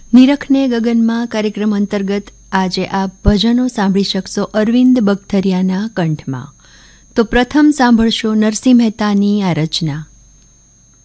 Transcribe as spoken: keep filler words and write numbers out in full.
નિરખને ગગનમાં કાર્યક્રમ અંતર્ગત આજે આપ ભજનો સાંભળી શકશો અરવિંદ બગથરિયાના કંઠમાં. તો પ્રથમ સાંભળશો નરસિંહ મહેતાની આ રચના.